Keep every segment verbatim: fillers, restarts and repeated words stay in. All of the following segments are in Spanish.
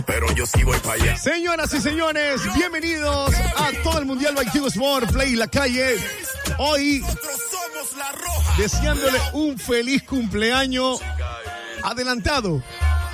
Pero yo sí voy para allá. Señoras y señores, bienvenidos a todo el Mundial by Tigo Sport Play La Calle. Hoy, deseándole un feliz cumpleaños adelantado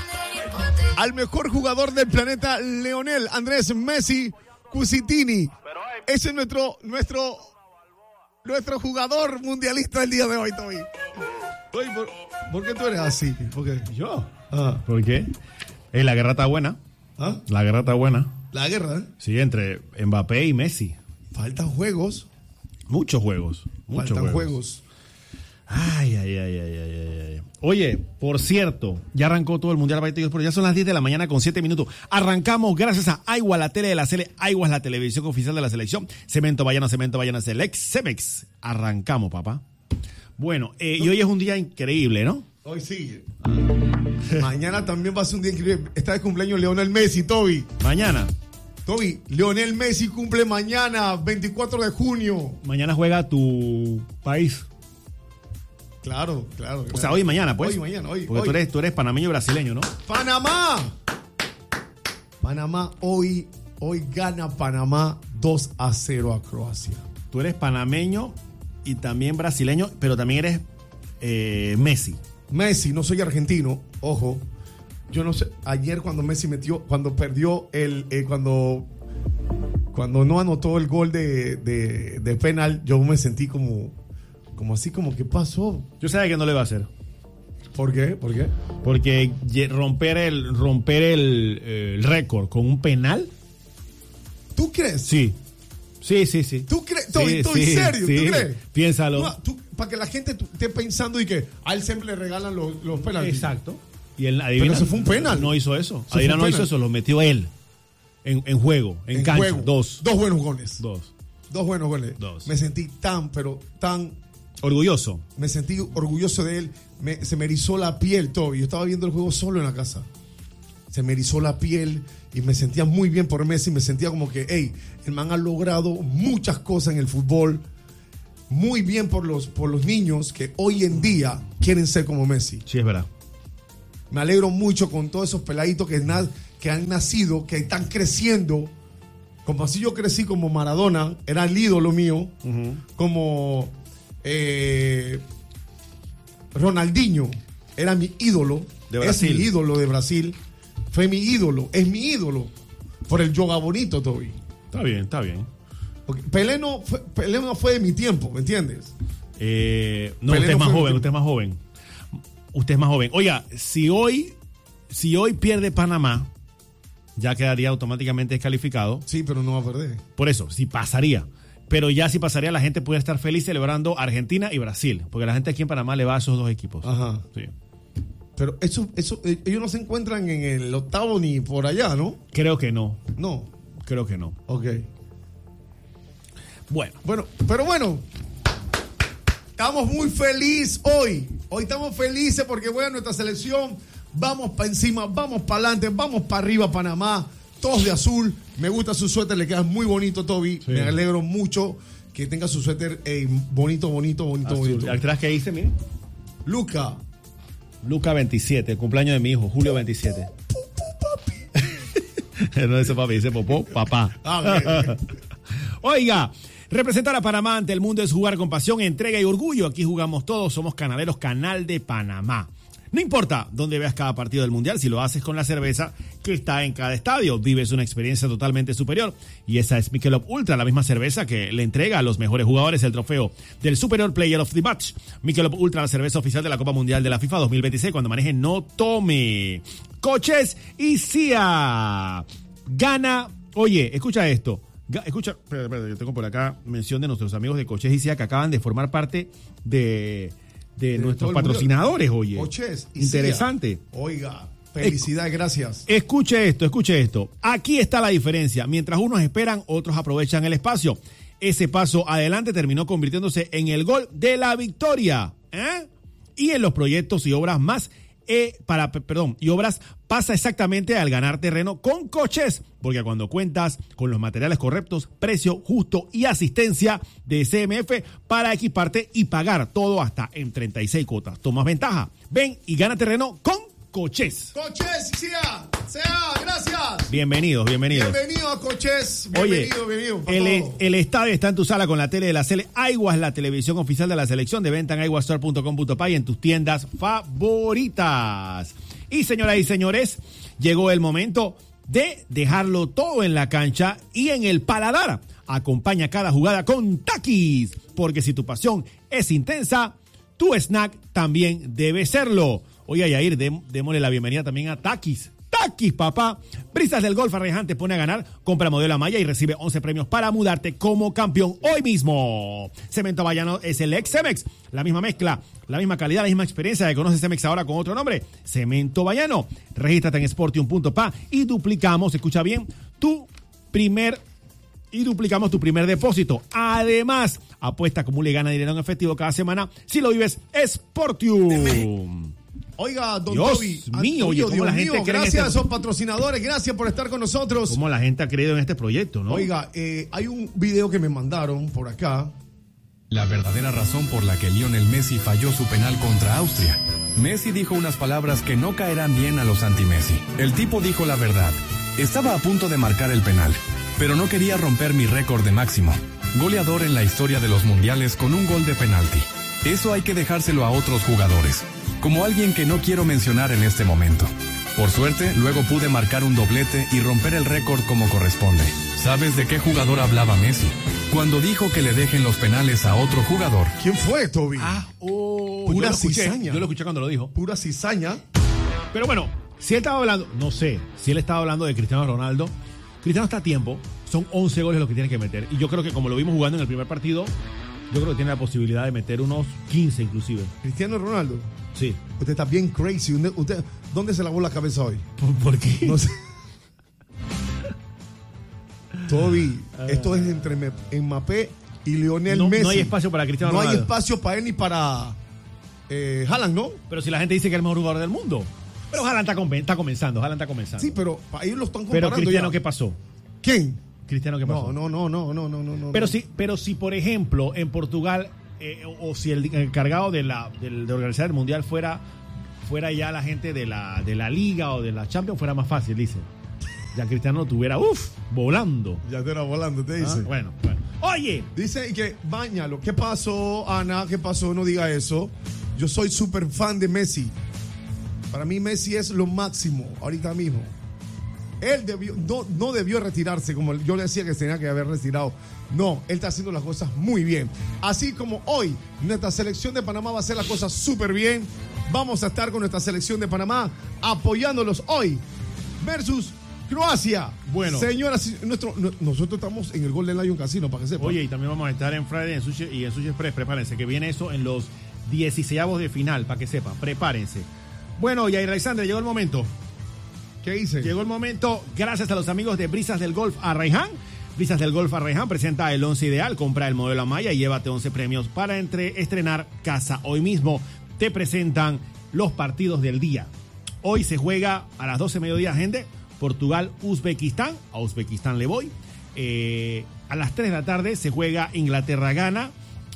al mejor jugador del planeta, Lionel Andrés Messi Cusitini. Ese es nuestro, nuestro, nuestro jugador mundialista del día de hoy, Toby. Toby, ¿por, ¿por qué tú eres así? ¿Por qué? ¿Yo? Ah. ¿Por qué? Eh, la guerra está buena. ¿Ah? La guerra está buena. La guerra, ¿eh? Sí, entre Mbappé y Messi. Faltan juegos. Muchos juegos. Muchos Faltan juegos. juegos. Ay, ay, ay, ay, ay, ay. Oye, por cierto, ya arrancó todo el Mundial by Tigo Sport. Ya son las diez de la mañana con siete minutos. Arrancamos gracias a Aigua, la tele de la Sele. Aigua es la televisión oficial de la selección. Cemento Bayana, Cemento Bayana Selex, Cemex. Arrancamos, papá. Bueno, eh, y hoy es un día increíble, ¿no? Hoy sí. Mañana también va a ser un día increíble. Está de cumpleaños Lionel Messi, Toby. Mañana. Toby, Lionel Messi cumple mañana, veinticuatro de junio. Mañana juega tu país. Claro, claro. O sea, hoy y mañana, pues. Hoy y mañana, hoy. Porque hoy. Tú, eres, tú eres panameño brasileño, ¿no? ¡Panamá! Panamá hoy, hoy gana Panamá dos a cero a Croacia. Tú eres panameño y también brasileño, pero también eres eh, Messi. Messi, no soy argentino, ojo. Yo no sé, ayer cuando Messi metió, cuando perdió el, eh, cuando, cuando no anotó el gol de, de, de penal, yo me sentí como, como así, como ¿qué pasó? Yo sabía que no le va a hacer. ¿Por qué? ¿Por qué? Porque romper el, romper el, el récord con un penal. ¿Tú crees? Sí. Sí, sí, sí. ¿Tú crees? Sí, ¿Estoy sí, serio? sí. ¿Tú crees? Piénsalo. No, tú, para que la gente tú, esté pensando y que a él siempre le regalan los, los penaltis. Exacto. Y él, adivina, pero eso fue un penal. No hizo eso. Eso Adivina, fue un no penal. hizo eso. Lo metió él. En, en juego. En, En cancha. juego. Dos. Dos buenos goles. Dos. Dos buenos goles. Dos. Me sentí tan, pero tan... Orgulloso. Me sentí orgulloso de él. Me, se me erizó la piel, Toby. Yo estaba viendo el juego solo en la casa. Se me erizó la piel y me sentía muy bien por Messi. Me sentía como que, hey, el man ha logrado muchas cosas en el fútbol. Muy bien por los, por los niños que hoy en día quieren ser como Messi. Sí, es verdad. Me alegro mucho con todos esos peladitos que, na, que han nacido, que están creciendo. Como así yo crecí como Maradona, era el ídolo mío. Uh-huh. Como eh, Ronaldinho, era mi ídolo. De Brasil. Es mi ídolo de Brasil. Fue mi ídolo, es mi ídolo. Por el yoga bonito, Toby. Está bien, está bien. Porque Pelé no fue, Pelé no fue de mi tiempo, ¿me entiendes? Eh, no, Pelé usted es no más fue joven, mi usted es más joven. Usted es más joven. Oiga, si hoy, si hoy pierde Panamá, ya quedaría automáticamente descalificado. Sí, pero no va a perder. Por eso, sí pasaría. Pero ya si pasaría, la gente puede estar feliz celebrando Argentina y Brasil. Porque la gente aquí en Panamá le va a esos dos equipos. Ajá. Sí. Pero eso, eso, ellos no se encuentran en el octavo ni por allá, ¿no? Creo que no. No. Creo que no. Ok. Bueno. Bueno, pero bueno. Estamos muy felices hoy. Hoy estamos felices porque, bueno, nuestra selección, vamos para encima, vamos para adelante, vamos para arriba, Panamá. Todos de azul. Me gusta su suéter, le queda muy bonito, Toby. Sí. Me alegro mucho que tenga su suéter eh, bonito, bonito, bonito, azul. bonito. ¿Atrás qué dice, mire? Luca. Luca veintisiete, el cumpleaños de mi hijo, Julio veintisiete. No dice papi, dice popó, papá. Ah, okay. Oiga, representar a Panamá ante el mundo es jugar con pasión, entrega y orgullo. Aquí jugamos todos, somos Canaleros, Canal de Panamá. No importa dónde veas cada partido del Mundial, si lo haces con la cerveza que está en cada estadio, vives una experiencia totalmente superior. Y esa es Michelob Ultra, la misma cerveza que le entrega a los mejores jugadores el trofeo del Superior Player of the Match. Michelob Ultra, la cerveza oficial de la Copa Mundial de la FIFA dos mil veintiséis. Cuando maneje, no tome. Coches y C I A. Gana. Oye, escucha esto. Escucha, espérate, espérate, yo tengo por acá mención de nuestros amigos de Coches y C I A que acaban de formar parte de... De, de nuestros patrocinadores, oye. Coches, interesante. Oiga, felicidades, gracias. Escuche esto, escuche esto. Aquí está la diferencia. Mientras unos esperan, otros aprovechan el espacio. Ese paso adelante terminó convirtiéndose en el gol de la victoria. ¿Eh? Y en los proyectos y obras más, eh, para, perdón, y obras pasa exactamente al ganar terreno con Coches, porque cuando cuentas con los materiales correctos, precio justo y asistencia de C M F para equiparte y pagar todo hasta en treinta y seis cuotas, tomas ventaja. Ven y gana terreno con Cochés. Cochés, sea, sea, gracias. Bienvenidos, bienvenidos. Bienvenido a Cochés. Bienvenido, Oye, bienvenido. El, el estadio está en tu sala con la tele de la Sele. Aigua es la televisión oficial de la selección, de venta en aiguastore punto com punto pa y en tus tiendas favoritas. Y señoras y señores, llegó el momento de dejarlo todo en la cancha y en el paladar. Acompaña cada jugada con Takis, porque si tu pasión es intensa, tu snack también debe serlo. Oye, Yair, dé, démosle la bienvenida también a Takis. Takis, papá. Brisas del Golf Arraiján te pone a ganar. Compra modelo Amaya y recibe once premios para mudarte como campeón hoy mismo. Cemento Bayano es el ex Cemex. La misma mezcla, la misma calidad, la misma experiencia que conoce Cemex ahora con otro nombre. Cemento Bayano. Regístrate en sportium punto pa y duplicamos, escucha bien, tu primer y duplicamos tu primer depósito. Además, apuesta, acumula y gana dinero en efectivo cada semana si lo vives Sportium. Oiga, don Dios Toby, mío, oye, Dios la gente mío, cree en gracias este... a esos patrocinadores, gracias por estar con nosotros. Cómo la gente ha creído en este proyecto, ¿no? Oiga, eh, hay un video que me mandaron por acá. La verdadera razón por la que Lionel Messi falló su penal contra Austria. Messi dijo unas palabras que no caerán bien a los anti-Messi. El tipo dijo la verdad. Estaba a punto de marcar el penal, pero no quería romper mi récord de máximo goleador en la historia de los mundiales con un gol de penalti. Eso hay que dejárselo a otros jugadores, como alguien que no quiero mencionar en este momento. Por suerte, luego pude marcar un doblete y romper el récord como corresponde. ¿Sabes de qué jugador hablaba Messi? Cuando dijo que le dejen los penales a otro jugador. ¿Quién fue, Toby? Ah, oh, Pura yo lo escuché, cizaña. Yo lo escuché cuando lo dijo. Pura cizaña. Pero bueno, si él estaba hablando, no sé, si él estaba hablando de Cristiano Ronaldo, Cristiano está a tiempo, son once goles los que tiene que meter. Y yo creo que como lo vimos jugando en el primer partido, yo creo que tiene la posibilidad de meter unos quince inclusive. Cristiano Ronaldo. Sí. Usted está bien crazy. Usted, usted, ¿dónde se lavó la cabeza hoy? ¿Por, por qué? No sé. Toby, esto es entre Mbappé y Lionel no, Messi. No hay espacio para Cristiano no Ronaldo. No hay espacio para él ni para eh, Haaland, ¿no? Pero si la gente dice que es el mejor jugador del mundo. Pero Haaland está, está comenzando, Haaland está comenzando. Sí, pero para ellos lo están comparando. Pero Cristiano, ya. ¿qué pasó? ¿Quién? Cristiano, ¿qué pasó? No, no, no, no, no, no, no. Pero no. si, pero si por ejemplo, en Portugal, eh, o, o si el encargado de la de, de organizar el mundial fuera, fuera ya la gente de la, de la Liga o de la Champions, fuera más fácil, dice. Ya Cristiano tuviera, uff, volando. Ya te era volando, te dice. Ah, bueno, bueno. Oye. Dice que báñalo. ¿Qué pasó, Ana? ¿Qué pasó? No diga eso. Yo soy súper fan de Messi. Para mí Messi es lo máximo ahorita mismo. Él debió, no, no debió retirarse como yo le decía que tenía que haber retirado. No, él está haciendo las cosas muy bien. Así como hoy nuestra selección de Panamá va a hacer las cosas súper bien. Vamos a estar con nuestra selección de Panamá apoyándolos hoy versus Croacia. Bueno, señoras, nuestro, nosotros estamos en el Golden Lion Casino, para que sepan. Oye, y también vamos a estar en Friday en Sushi, y en Sushi Express. Prepárense, que viene eso en los dieciseisavos de final, para que sepan. Prepárense. Bueno, Yair Alexander, llegó el momento. ¿Qué hice? Llegó el momento, gracias a los amigos de Brisas del Golf Arraiján. Brisas del Golf Arraiján presenta el once ideal. Compra el modelo Amaya y llévate once premios para entre, estrenar casa hoy mismo. Te presentan los partidos del día. Hoy se juega a las doce mediodía, gente. Portugal, Uzbekistán. A Uzbekistán le voy. Eh, a las tres de la tarde se juega Inglaterra-Ghana.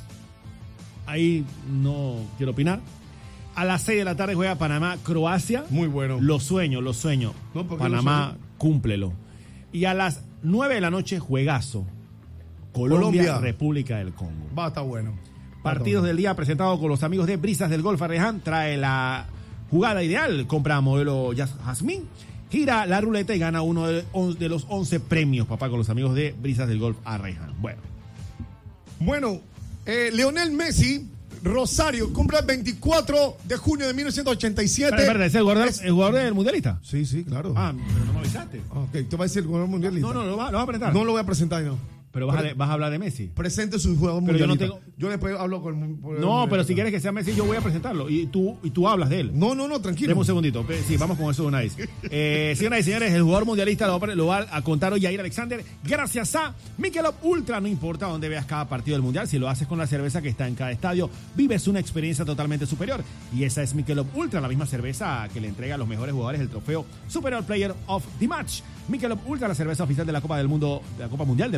Ahí no quiero opinar. A las seis de la tarde juega Panamá-Croacia. Muy bueno. Los sueños, los sueños. No, Panamá, no cúmplelo. Y a las nueve de la noche, juegazo. Colombia, Colombia. República del Congo. Va a estar bueno. Partidos bueno. del día presentado con los amigos de Brisas del Golf Arraiján. Trae la jugada ideal. Compra modelo Jazmín. Gira la ruleta y gana uno de, de los once premios, papá, con los amigos de Brisas del Golf Arraiján. Bueno. Bueno, eh, Lionel Messi, Rosario, cumple el veinticuatro de junio de mil novecientos ochenta y siete. Espera, espera, ¿es el jugador, Es- el jugador del mundialista? Sí, sí, claro. Ah, pero no me avisaste. Ok, te va a decir el jugador mundialista. No, no, lo vas va a presentar. No lo voy a presentar, no. Pero vas, Pero- a, vas a hablar de Messi. Presente su jugador Pero yo no mundialista. tengo- Yo después hablo con el jugador No, pero mundialista. si quieres que sea Messi, yo voy a presentarlo. Y tú, y tú hablas de él. No, no, no, tranquilo. Deme un segundito. Pe- Sí, vamos con eso de una vez. Eh, señoras y señores, el jugador mundialista lo va, a- lo va a contar hoy Yair Alexander gracias a Michelob Ultra. No importa dónde veas cada partido del mundial, si lo haces con la cerveza que está en cada estadio, vives una experiencia totalmente superior. Y esa es Michelob Ultra, la misma cerveza que le entrega a los mejores jugadores el trofeo Superior Player of the Match. Michelob Ultra, la cerveza oficial de la Copa del Mundo, de la Copa Mundial de la FIFA dos mil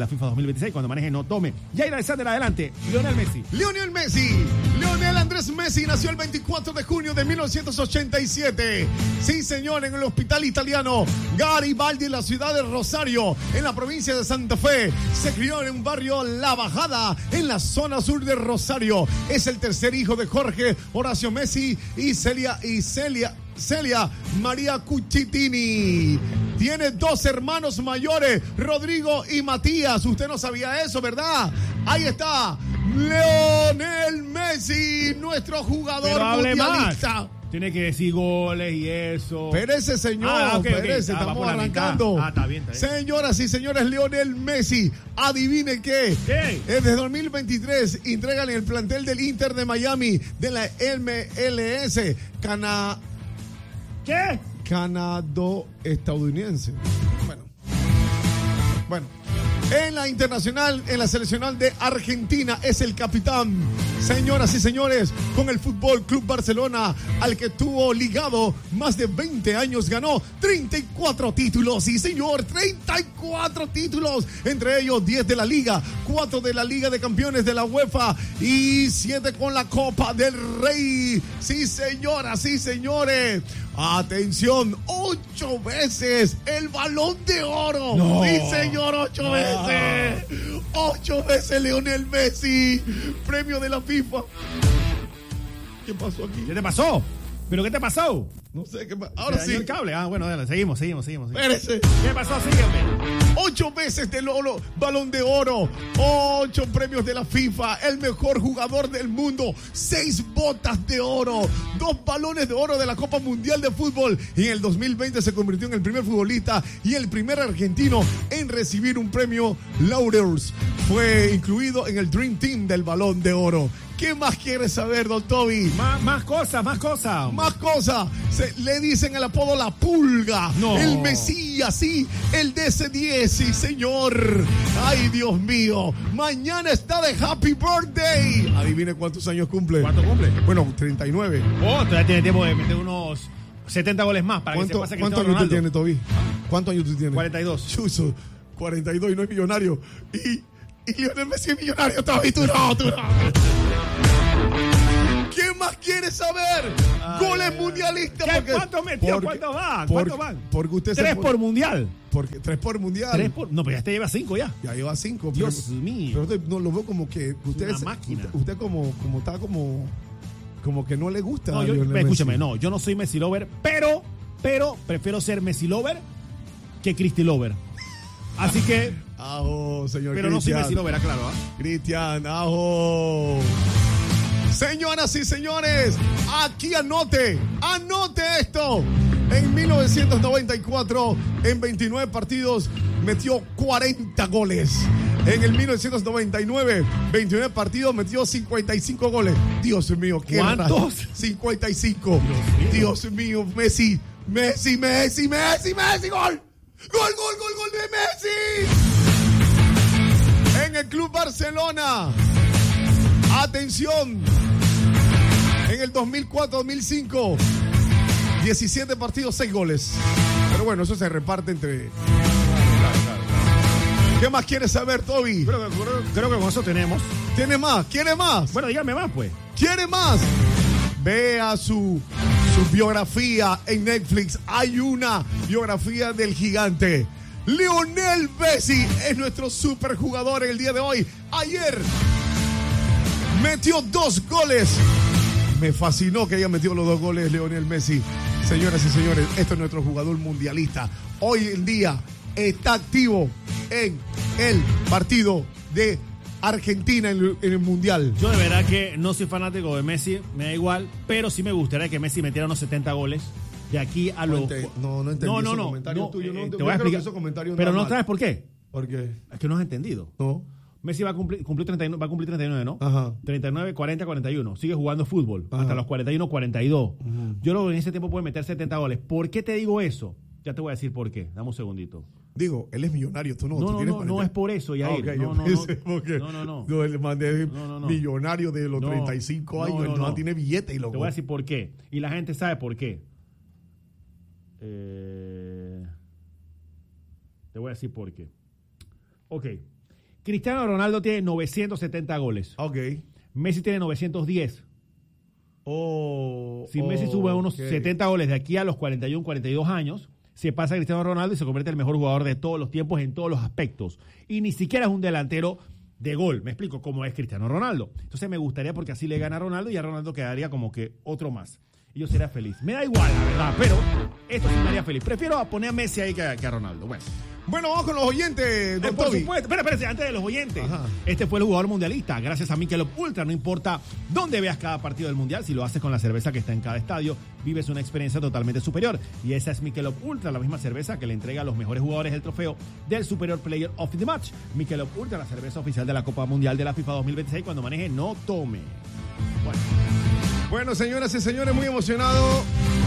mil veintiséis. Cuando maneje, no tome. Jair Alexander, adelante. Lionel Messi. Lionel Messi. Lionel Andrés Messi nació el veinticuatro de junio de mil novecientos ochenta y siete. Sí, señor, en el hospital italiano Garibaldi, en la ciudad de Rosario, en la provincia de Santa Fe. Se crió en un barrio La Bajada, en la zona sur de Rosario. Es el tercer hijo de Jorge Horacio Messi y Celia y Celia Celia María Cucitini. Tiene dos hermanos mayores, Rodrigo y Matías. Usted no sabía eso, ¿verdad? Ahí está Lionel Messi, nuestro jugador Pero hable mundialista. más. Tiene que decir goles y eso. Espérese, señor. Ah, okay, Espérese, okay. Ah, estamos arrancando. arrancando. Ah, está bien, está bien. Señoras y señores, Lionel Messi, adivine qué. ¿Qué? Desde dos mil veintitrés entregan el plantel del Inter de Miami de la M L S Cana... ¿Qué? Canado-estadounidense. Bueno. Bueno. En la internacional, en la seleccional de Argentina, es el capitán. Señoras y señores, con el Fútbol Club Barcelona, al que tuvo ligado más de veinte años, ganó treinta y cuatro títulos. Sí, señor, treinta y cuatro títulos. Entre ellos diez de la Liga, cuatro de la Liga de Campeones de la UEFA y siete con la Copa del Rey. Sí, señoras, sí, señores. Atención, ocho veces el Balón de Oro. No. Sí, señor, ocho No. veces. Ocho veces Lionel Messi. Premio de la FIFA. ¿Qué pasó aquí? ¿Qué te pasó? ¿Pero qué te pasó? No sé qué pasó. Ahora ¿Se sí. dañó el cable? Ah, bueno, dale, seguimos, seguimos, seguimos. seguimos. Espérese. ¿Qué pasó? Sígueme. Ocho veces del oro, Balón de Oro, ocho premios de la FIFA, el mejor jugador del mundo, seis botas de oro, dos balones de oro de la Copa Mundial de Fútbol. Y en el dos mil veinte se convirtió en el primer futbolista y el primer argentino en recibir un premio Laureus. Fue incluido en el Dream Team del Balón de Oro. ¿Qué más quieres saber, don Toby? Más, más cosas, más cosas. Más cosas. Se, le dicen el apodo La Pulga. No. El Mesías, sí. El D S diez, sí, señor. Ay, Dios mío. Mañana está de Happy Birthday. Adivine cuántos años cumple. ¿Cuánto cumple? Bueno, treinta y nueve. Oh, todavía tiene tiempo de meter unos setenta goles más para que se ¿Cuánto, pase ¿cuántos Cristiano años tú Ronaldo. tienes, Toby? ¿Cuántos años tú tienes? cuarenta y dos. Chuzo, cuarenta y dos y no es millonario. Y, y Lionel Messi es millonario, Toby. Tú no, tú no. ¿Qué más quieres saber? Ay, Goles ay, mundialistas. ¿Qué? Porque, ¿Cuánto metió? porque- ¿Cuántos van? porque- ¿Cuántos van? Porque usted Tres se por mundial. Porque, tres por mundial. Tres por. No, pero ya te lleva cinco ya. Ya lleva cinco. Dios pero, mío. Pero usted, no lo veo como que usted, Una es- máquina. usted, usted como, como está como, como que no le gusta. No, a yo, Lionel escúchame, Messi. no, yo no soy Messi lover, pero, pero prefiero ser Messi lover que Cristi lover. Así que, Ajo, señor pero no soy Cristian. Messi lover, claro. ¿ah? Cristian, ajo. Señoras y señores, aquí anote, anote esto. En mil novecientos noventa y cuatro, en veintinueve partidos, metió cuarenta goles. En el mil novecientos noventa y nueve, veintinueve partidos, metió cincuenta y cinco goles. Dios mío, qué ¿Cuántos? raro. cincuenta y cinco. mío. Dios mío, Messi, Messi, Messi, Messi, Messi, gol. Gol, gol, gol, gol de Messi. En el Club Barcelona. Atención. En el dos mil cuatro dos mil cinco, diecisiete partidos, seis goles. Pero bueno, eso se reparte entre... ¿Qué más quieres saber, Toby? Creo, que- creo- creo que con eso tenemos. ¿Tiene más? ¿Quiere más? Bueno, dígame más, pues. ¿Quiere más? Vea su, su biografía en Netflix. Hay una biografía del gigante. Lionel Messi es nuestro superjugador en el día de hoy. Ayer metió dos goles. Me fascinó que haya metido los dos goles Lionel Messi. Señoras y señores, esto es nuestro jugador mundialista. Hoy en día está activo en el partido de Argentina en el, en el Mundial. Yo de verdad que no soy fanático de Messi, me da igual, pero sí me gustaría que Messi metiera unos setenta goles de aquí a los... Ente- no, no entendí no, no, ese no, comentario no, tuyo, no, eh, yo te voy a creo que explicar. ese comentario Pero anda no mal. sabes por qué. ¿Por qué? Es que no has entendido. No. Messi va a cumplir, cumplió treinta y nueve, va a cumplir treinta y nueve, ¿no? Ajá. treinta y nueve, cuarenta, cuarenta y uno. Sigue jugando fútbol. Ajá. Hasta los cuarenta y uno, cuarenta y dos. Yo creo que en ese tiempo puede meter setenta goles. ¿Por qué te digo eso? Ya te voy a decir por qué. Dame un segundito. Digo, él es millonario, tú no. No, tú no, tienes no, cuarenta. no es por eso, Yair. Ah, ok, No, yo no, pensé no. porque No, no, no. el man es No, no, no. millonario de los No. treinta y cinco No, años, no, el man no. tiene billete y lo Te voy a decir por qué. Y la gente sabe por qué. Eh, te voy a decir por qué. Ok. Cristiano Ronaldo tiene novecientos setenta goles. Ok. Messi tiene novecientos diez. Oh, si Messi oh, sube unos okay. setenta goles de aquí a los cuarenta y uno, cuarenta y dos años, se pasa a Cristiano Ronaldo y se convierte en el mejor jugador de todos los tiempos en todos los aspectos. Y ni siquiera es un delantero de gol. Me explico cómo es Cristiano Ronaldo. Entonces me gustaría, porque así le gana a Ronaldo y a Ronaldo quedaría como que otro más. Y yo sería feliz. Me da igual, la verdad, pero esto sí me haría feliz. Prefiero poner a Messi ahí que a, que a Ronaldo. Bueno. Bueno, vamos con los oyentes, don Eh, por Toby. supuesto. Espera, espera, antes de los oyentes. Ajá. Este fue el jugador mundialista, gracias a Michelob Ultra. No importa dónde veas cada partido del mundial, si lo haces con la cerveza que está en cada estadio, vives una experiencia totalmente superior. Y esa es Michelob Ultra, la misma cerveza que le entrega a los mejores jugadores el trofeo del Superior Player of the Match. Michelob Ultra, la cerveza oficial de la Copa Mundial de la FIFA dos mil veintiséis. Cuando maneje, no tome. Bueno. Bueno, señoras y señores, muy emocionado.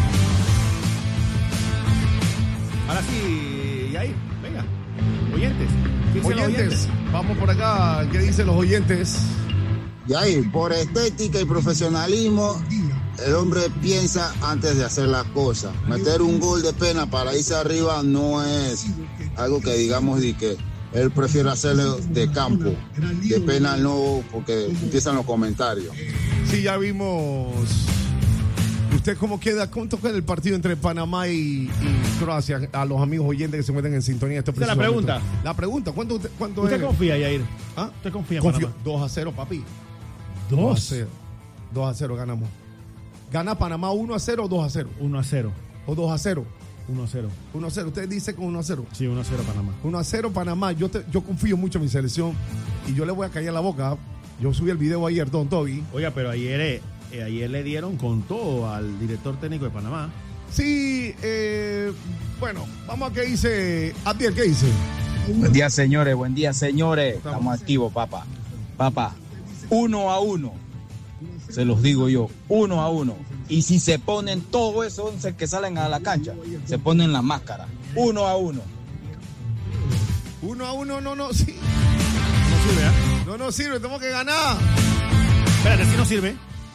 Ahora sí, Yair, venga. Oyentes. ¿Qué dicen los Oyentes, oyentes? vamos por acá. ¿Qué dicen los oyentes? Y ahí, por estética y profesionalismo, el hombre piensa antes de hacer las cosas. Meter un gol de pena para irse arriba no es algo que digamos de que él prefiere hacerlo de campo. De pena no, porque empiezan los comentarios. Sí, ya vimos. ¿Usted cómo queda? ¿Cuánto queda el partido entre Panamá y, y Croacia? A los amigos oyentes que se meten en sintonía. Este Esa es la pregunta. La pregunta, ¿cuánto, usted- cuánto ¿Usted es? confía, Yair? ¿Ah? ¿Usted confía en Confío. Panamá? dos a cero, papi. ¿Dos? dos a cero. dos a cero ganamos. ¿Gana Panamá uno a cero o dos a cero? uno a cero. ¿O dos a cero? uno a cero. uno a cero. Usted dice con uno a cero. Sí, uno a cero Panamá. uno a cero Panamá. Yo, te- yo confío mucho en mi selección y yo le voy a callar la boca. Yo subí el video ayer, Don Toby. Oiga, pero ayer, eh, eh, ayer le dieron con todo al director técnico de Panamá. Sí, eh, bueno, vamos a qué dice. Abdiel, ¿qué dice? Buen día, señores, buen día, señores. Estamos activos, papá. Papá, uno a uno. Se los digo yo, uno a uno. Y si se ponen todos esos once que salen a la cancha, se ponen la máscara. Uno a uno. Uno a uno, no, no, sí. No sirve, ¿eh? No, no sirve, tenemos que ganar. Espérate, si no sirve.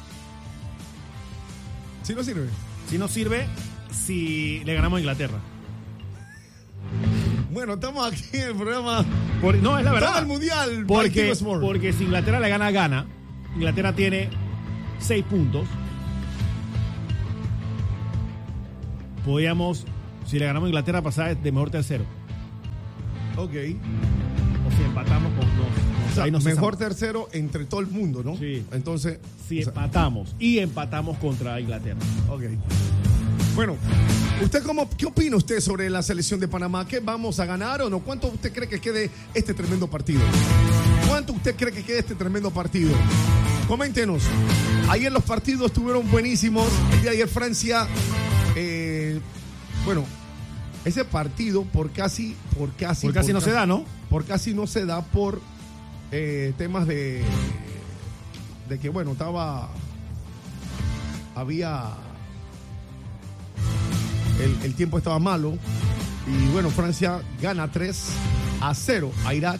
Sí, no sirve. Si no sirve, si le ganamos a Inglaterra. Bueno, estamos aquí en el programa. Por- no, es la verdad. Todo el mundial. Porque, by Team Sport. porque si Inglaterra le gana, gana. Inglaterra tiene seis puntos. Podríamos, si le ganamos a Inglaterra, pasar de mejor tercero. Ok. O si empatamos con dos. O sea, Ahí no se mejor sabe. tercero entre todo el mundo, ¿no? Sí. Entonces, Si o sea, empatamos y empatamos contra Inglaterra. ok. Bueno, ¿usted cómo, qué opina usted sobre la selección de Panamá? ¿Qué vamos a ganar o no? ¿Cuánto usted cree que quede este tremendo partido? ¿Cuánto usted cree que quede este tremendo partido? Coméntenos. Ayer los partidos estuvieron buenísimos. El día de ayer Francia, eh, bueno, ese partido por casi, por casi, Porque casi no se da, ¿no? por casi no se da por eh, temas de de que bueno estaba había el, el tiempo estaba malo y bueno Francia gana tres a cero a Irak.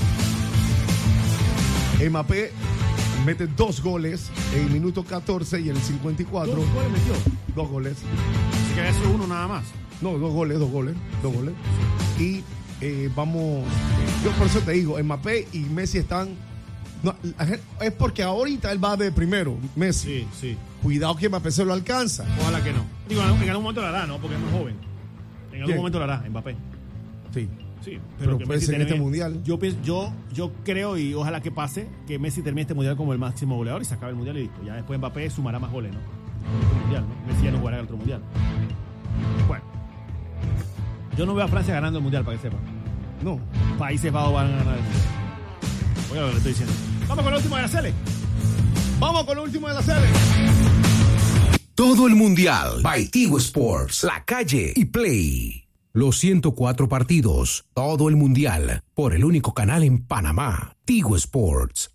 Mbappé mete dos goles en el minuto catorce y en el cincuenta y cuatro. Dos goles metió. Dos goles. Así que había sido uno nada más. No, dos goles, dos goles, dos goles. Y eh, vamos, yo por eso te digo, Mbappé y Messi están, no, la gente- es porque ahorita él va de primero, Messi. Sí, sí. Cuidado que Mbappé se lo alcanza. Ojalá que no. Digo, en algún momento lo hará, ¿no? Porque es muy joven. En algún ¿Quién? momento lo hará, Mbappé. Sí. Sí, Pero que puede Messi ser en este termine- mundial. Yo, pienso- yo, yo creo y ojalá que pase que Messi termine este mundial como el máximo goleador y se acabe el mundial y listo. Ya después Mbappé sumará más goles, ¿no? En otro mundial, ¿no? Messi ya no jugará en otro mundial. Bueno. Yo no veo a Francia ganando el mundial, para que sepa. No. Países Bajos van a ganar el mundial. Oiga lo que le estoy diciendo. Vamos con la última de la Sele. Vamos con lo último de la serie. Todo el mundial by Tigo Sports, La Calle y Play. Los ciento cuatro partidos, todo el mundial, por el único canal en Panamá, Tigo Sports.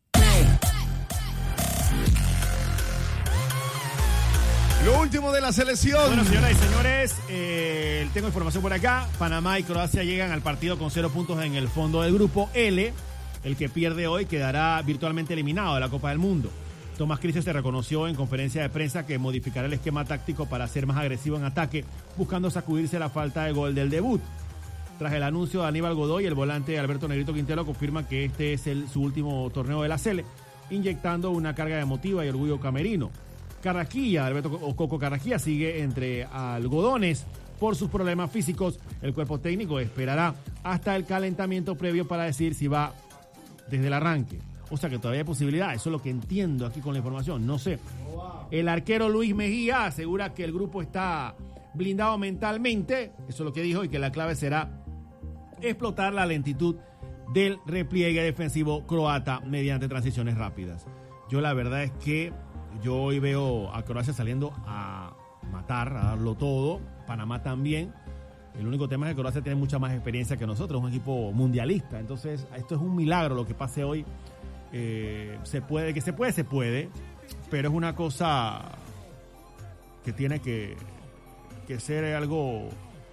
Lo último de la selección. Bueno, señoras y señores, eh, tengo información por acá. Panamá y Croacia llegan al partido con cero puntos en el fondo del grupo L. El que pierde hoy quedará virtualmente eliminado de la Copa del Mundo. Tomás Cristian se reconoció en conferencia de prensa que modificará el esquema táctico para ser más agresivo en ataque, buscando sacudirse la falta de gol del debut. Tras el anuncio de Aníbal Godoy, el volante Alberto Negrito Quintero confirma que este es el, su último torneo de la Sele, inyectando una carga emotiva y orgullo camerino. Carrasquilla, Alberto Coco Carrasquilla, sigue entre algodones por sus problemas físicos. El cuerpo técnico esperará hasta el calentamiento previo para decir si va desde el arranque. O sea que todavía hay posibilidad, eso es lo que entiendo aquí con la información, no sé. El arquero Luis Mejía asegura que el grupo está blindado mentalmente, eso es lo que dijo, y que la clave será explotar la lentitud del repliegue defensivo croata mediante transiciones rápidas. Yo la verdad es que yo hoy veo a Croacia saliendo a matar, a darlo todo, Panamá también. El único tema es que Croacia tiene mucha más experiencia que nosotros, es un equipo mundialista, entonces esto es un milagro lo que pase hoy. Eh, se puede, que se puede, se puede, pero es una cosa que tiene que, que ser algo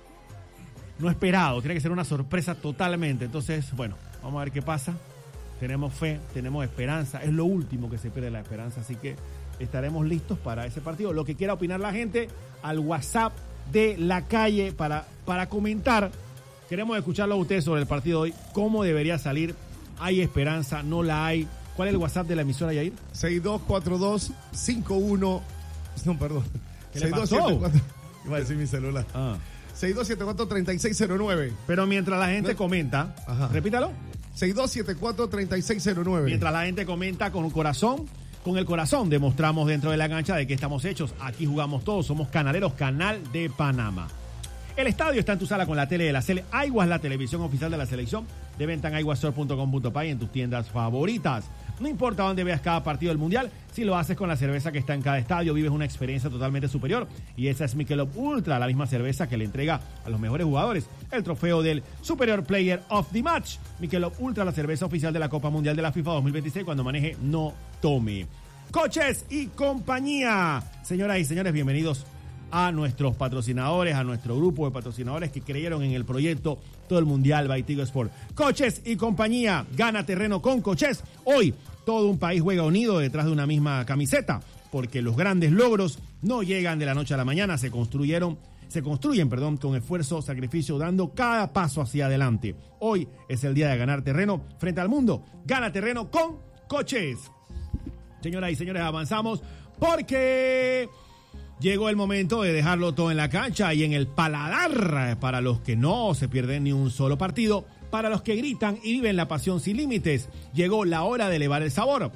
no esperado, tiene que ser una sorpresa totalmente. Entonces, bueno, vamos a ver qué pasa. Tenemos fe, tenemos esperanza, es lo último que se pierde, la esperanza, así que estaremos listos para ese partido. Lo que quiera opinar la gente, al WhatsApp de La Calle para, para comentar. Queremos escucharlo a ustedes sobre el partido de hoy, cómo debería salir. ¿Hay esperanza? ¿No la hay? ¿Cuál es el WhatsApp de la emisora, Yair? seis dos cuatro dos cinco uno... No, perdón. ¿Qué le pasó? seis dos siete cuatro... Iba a decir mi celular. Ah. seis dos siete cuatro tres seis cero nueve. Pero mientras la gente no. comenta... Ajá. Repítalo. seis dos siete cuatro tres seis cero nueve. Mientras la gente comenta con un corazón, con el corazón demostramos dentro de la cancha de que estamos hechos. Aquí jugamos todos, somos canaleros, Canal de Panamá. El estadio está en tu sala con la tele de la Sele. Aiguas, la televisión oficial de la selección. De venta en aiguasstore punto com punto pa y en tus tiendas favoritas. No importa dónde veas cada partido del Mundial, si lo haces con la cerveza que está en cada estadio, vives una experiencia totalmente superior. Y esa es Michelob Ultra, la misma cerveza que le entrega a los mejores jugadores el trofeo del Superior Player of the Match. Michelob Ultra, la cerveza oficial de la Copa Mundial de la FIFA dos mil veintiséis. Cuando maneje, no tome. Coches y compañía. Señoras y señores, bienvenidos a nuestros patrocinadores, a nuestro grupo de patrocinadores que creyeron en el proyecto Todo el Mundial by Tigo Sport. Coches y compañía, gana terreno con Coches. Hoy todo un país juega unido detrás de una misma camiseta, porque los grandes logros no llegan de la noche a la mañana, se construyeron, se construyen, perdón, con esfuerzo, sacrificio, dando cada paso hacia adelante. Hoy es el día de ganar terreno frente al mundo. Gana terreno con Coches. Señoras y señores, avanzamos porque llegó el momento de dejarlo todo en la cancha y en el paladar para los que no se pierden ni un solo partido, para los que gritan y viven la pasión sin límites. Llegó la hora de elevar el sabor.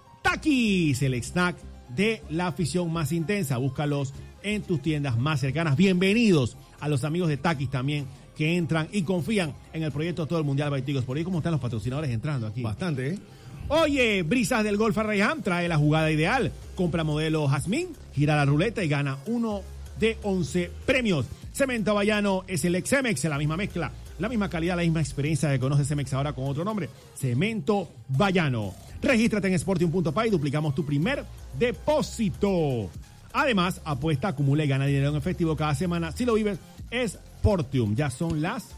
Takis, el snack de la afición más intensa. Búscalos en tus tiendas más cercanas. Bienvenidos a los amigos de Takis también, que entran y confían en el proyecto Todo el Mundial by Tigos. Por ahí, ¿cómo están los patrocinadores entrando aquí? Bastante, ¿eh? Oye, Brisas del Golf Arraiján trae la jugada ideal. Compra modelo Jazmín, gira la ruleta y gana uno de once premios. Cemento Bayano es el ex Cemex, la misma mezcla, la misma calidad, la misma experiencia que conoce Cemex ahora con otro nombre. Cemento Bayano. Regístrate en sportium punto pa y duplicamos tu primer depósito. Además, apuesta, acumula y gana dinero en efectivo cada semana. Si lo vives, es Sportium. Ya son las,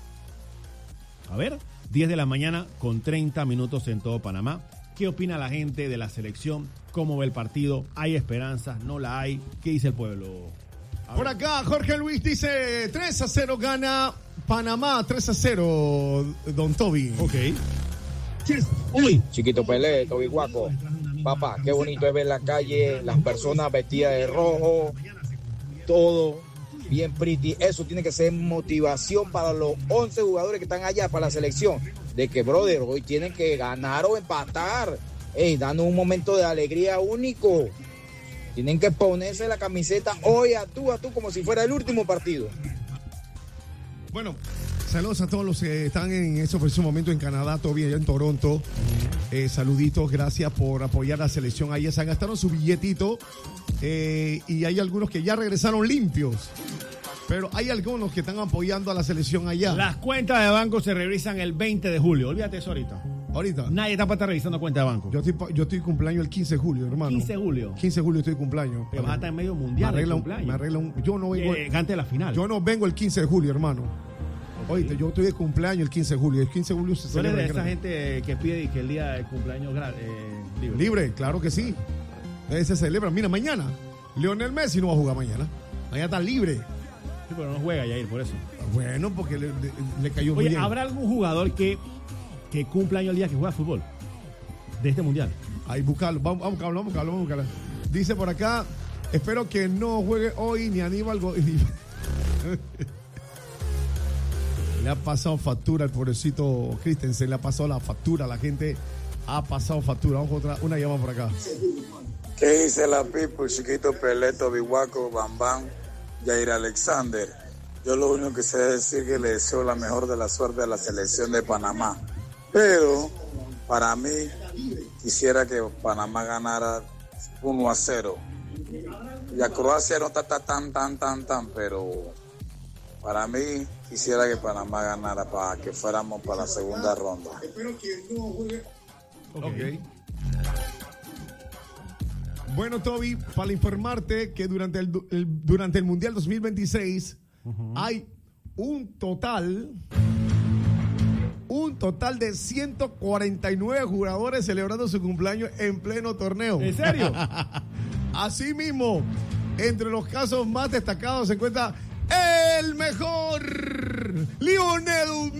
a ver, diez de la mañana con treinta minutos en todo Panamá. ¿Qué opina la gente de la selección? ¿Cómo ve el partido? ¿Hay esperanzas? ¿No la hay? ¿Qué dice el pueblo? Por acá, Jorge Luis dice tres a cero gana Panamá. tres a cero, don Toby. Ok. Uy. Chiquito Pelé, Toby Guaco. Papá, qué bonito es ver la calle, las personas vestidas de rojo, todo bien pretty. Eso tiene que ser motivación para los once jugadores que están allá para la selección. De que, brother, hoy tienen que ganar o empatar. Ey, dando un momento de alegría único. Tienen que ponerse la camiseta hoy a tú, a tú, como si fuera el último partido. Bueno, saludos a todos los que están en ese preciso momento en Canadá, todavía allá en Toronto. Eh, saluditos, gracias por apoyar a la selección. Ahí se gastaron su billetito eh, y hay algunos que ya regresaron limpios. Pero hay algunos que están apoyando a la selección allá. Las cuentas de banco se revisan el veinte de julio. Olvídate eso ahorita. Ahorita. Nadie está para estar revisando cuentas de banco. Yo estoy, yo estoy cumpleaños el quince de julio, hermano. quince de julio. quince de julio estoy cumpleaños. Pero vas a estar en medio mundial. Me arregla, de un, me arregla un. Yo no vengo. Eh, gante la final. Yo no vengo el quince de julio, hermano. Okay. Oíste, yo estoy de cumpleaños el quince de julio. El quince de julio se celebra. ¿Tú eres de esa gente que pide que el día del cumpleaños eh, libre? Libre, claro que sí. Se celebra. Mira, mañana Lionel Messi no va a jugar mañana. Mañana está libre. Sí, pero no juega, Yair, por eso. Bueno, porque le, le, le cayó muy Oye, bien. ¿habrá algún jugador que, que cumpla año el día que juega fútbol? De este mundial. Ahí, buscarlo. Vamos, vamos a buscarlo, vamos a buscarlo, vamos a buscarlo. Dice por acá, espero que no juegue hoy ni Aníbal. Go- Le ha pasado factura al pobrecito Christensen, le ha pasado la factura, la gente ha pasado factura. Vamos a otra, una llamada por acá. ¿Qué dice la people? Chiquito Peleto, Bihuaco, Bambam, Jair Alexander. Yo lo único que sé decir es que le deseo la mejor de la suerte a la selección de Panamá. Pero para mí quisiera que Panamá ganara uno a cero. Y a Croacia no está tan, tan, tan, tan, pero para mí quisiera que Panamá ganara para que fuéramos para la segunda ronda. Okay. Bueno, Toby, para informarte que durante el, el- durante el Mundial dos mil veintiséis uh-huh. hay un total, un total de ciento cuarenta y nueve jugadores celebrando su cumpleaños en pleno torneo. ¿En serio? Asimismo, entre los casos más destacados se encuentra el mejor Lionel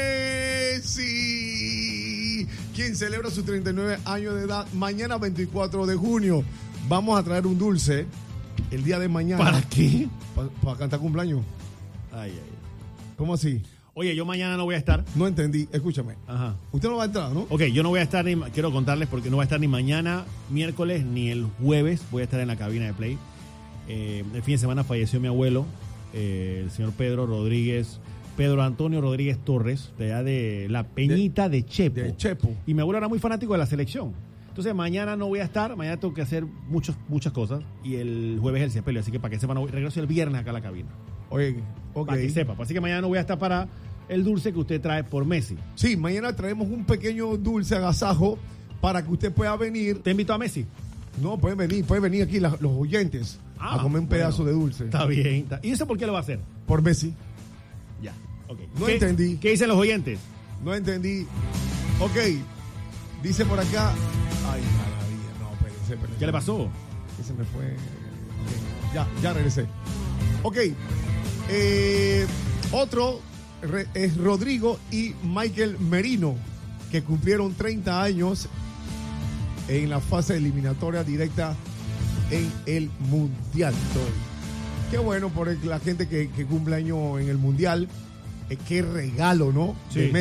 Messi, quien celebra sus treinta y nueve años de edad mañana veinticuatro de junio. Vamos a traer un dulce el día de mañana. ¿Para qué? Para pa cantar cumpleaños. Ay, ay, ay. ¿Cómo así? Oye, yo mañana no voy a estar. No entendí, escúchame. Ajá. Usted no va a entrar, ¿no? Ok, yo no voy a estar, ni, quiero contarles porque no voy a estar ni mañana, miércoles, ni el jueves. Voy a estar en la cabina de Play. Eh, el fin de semana falleció mi abuelo, eh, el señor Pedro Rodríguez, Pedro Antonio Rodríguez Torres, de allá de La Peñita de, de Chepo. De Chepo. Y mi abuelo era muy fanático de la selección. Entonces mañana no voy a estar, mañana tengo que hacer muchos, muchas cosas. Y el jueves es el sepelio, así que para que sepan, no voy- regreso el viernes acá a la cabina. Oye, ok. Para que sepa. Así que mañana no voy a estar para el dulce que usted trae por Messi. Sí, mañana traemos un pequeño dulce agasajo para que usted pueda venir. ¿Te invito a Messi? No, pueden venir, pueden venir aquí la- los oyentes Ah, a comer un bueno. pedazo de dulce. Está bien. Está- ¿Y eso por qué lo va a hacer? Por Messi. Ya. Ok. No ¿Qué- entendí. ¿Qué dicen los oyentes? No entendí. Ok, dice por acá. Ay, maravilla. No, espérense, espérense. ¿Qué le pasó? Que se me fue. Ok, Ya, ya regresé. Ok. Eh, otro re- es Rodrigo y Michael Merino, que cumplieron treinta años en la fase eliminatoria directa en el Mundial. Qué bueno por el- la gente que, que cumple año en el Mundial. Eh, qué regalo, ¿no? Sí. De Messi.